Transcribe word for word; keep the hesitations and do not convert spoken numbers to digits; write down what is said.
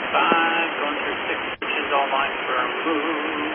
five, going through six inches, all lines for a move.